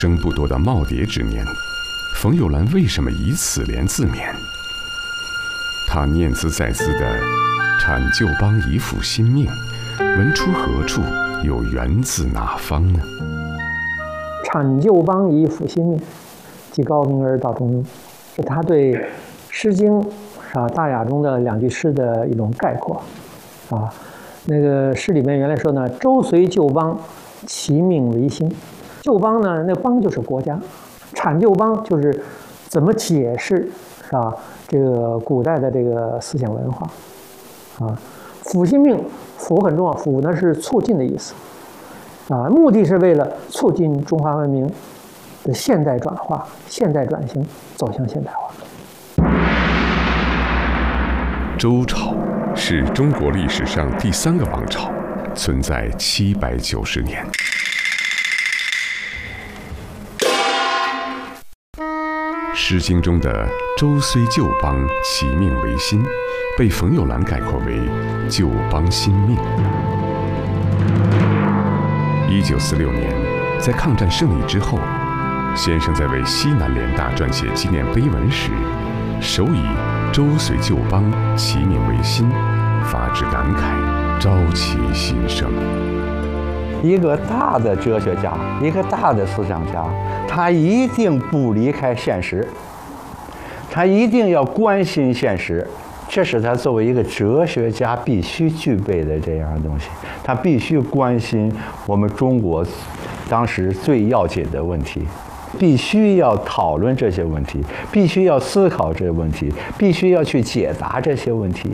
生不多的耄耋之年，冯友兰为什么以此联自勉？他念兹在兹的“产旧邦，以抚新命”，文出何处，又源自哪方呢？ 产旧邦，以抚新命，即高明而道中庸，是他对《诗经》大雅中的2句诗的一种概括。那个诗里面原来说呢：“周随旧邦，其命维新。”旧邦呢，那邦就是国家，产旧邦就是怎么解释这个古代的这个思想文化抚新命，抚很重要，抚呢是促进的意思目的是为了促进中华文明的现代转化、现代转型，走向现代化。 周朝是中国历史上第3个王朝，存在790年。《诗经》中的“周虽旧邦，其命维新”，被冯友兰概括为“旧邦新命”。1946年，在抗战胜利之后，先生在为西南联大撰写纪念碑文时，首以“周虽旧邦，其命维新”发之感慨，招其心声。 一个大的哲学家，一个大的思想家，他一定不离开现实，他一定要关心现实，这是他作为一个哲学家必须具备的这样的东西。他必须关心我们中国当时最要紧的问题，必须要讨论这些问题，必须要思考这些问题，必须要去解答这些问题。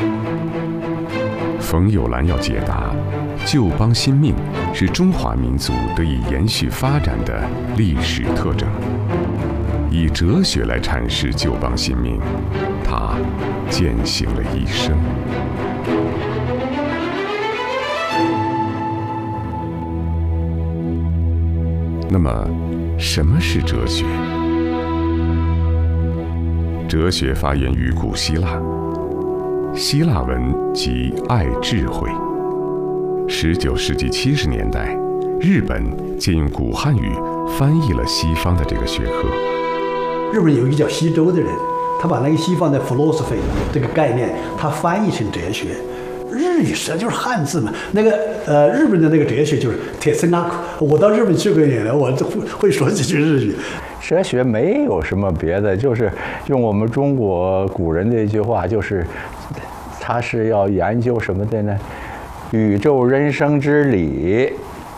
冯友兰要解答旧邦新命是中华民族得以延续发展的历史特征，以哲学来阐释旧邦新命，他践行了一生。那么，什么是哲学？哲学发源于古希腊，希腊文即爱智慧。19世纪70年代，日本借用古汉语翻译了西方的这个学科。 日本有一个叫西周的人，他把那个西方的 philosophy 这个概念，他翻译成哲学。日语实际上就是汉字嘛。那个日本的那个哲学就是铁森阿库。我到日本去过一年了，我会说几句日语。 哲学没有什么别的，就是用我们中国古人的一句话，就是他是要研究什么的呢？宇宙人生之理，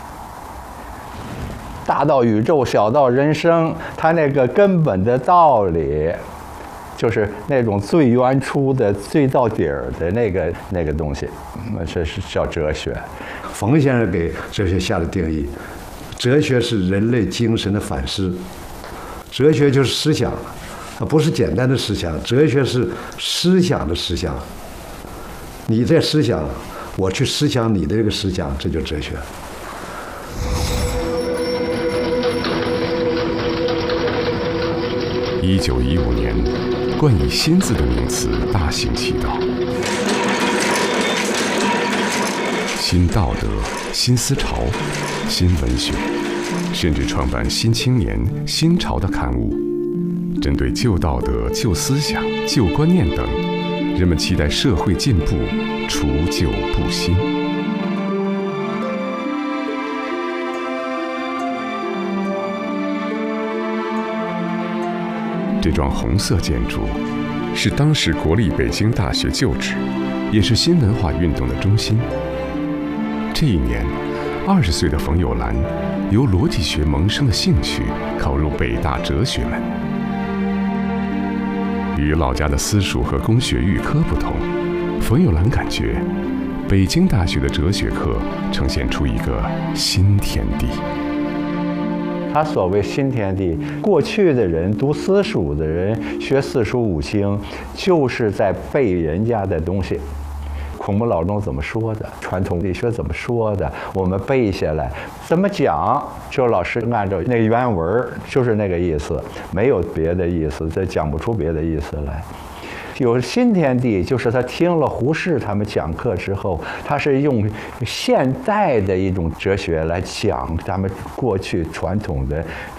大到宇宙，小到人生，它那个根本的道理，就是那种最原初的、最到底儿的那个东西，这是叫哲学。 冯先生给哲学下的定义：哲学是人类精神的反思，哲学就是思想，不是简单的思想，哲学是思想的思想。你在思想，我去思想你的这个思想，这就哲学。 1915年，冠以“新”字的名词大行其道，新道德、新思潮、新文学，甚至创办《新青年》《新潮》的刊物，针对旧道德、旧思想、旧观念等，人们期待社会进步，除旧布新。这幢红色建筑是当时国立北京大学旧址，也是新文化运动的中心。这一年，20岁的冯友兰由逻辑学萌生的兴趣考入北大哲学门。与老家的私塾和工学预科不同，冯友兰感觉北京大学的哲学课呈现出一个新天地。 他所谓新天地，过去的人读私塾的人学四书五经，就是在背人家的东西。孔孟老中怎么说的，传统理学怎么说的，我们背下来，怎么讲，就老师按照那原文就是那个意思，没有别的意思，这讲不出别的意思来。有新天地，就是他听了胡适他们讲课之后，他是用现代的一种哲学来讲他们过去传统的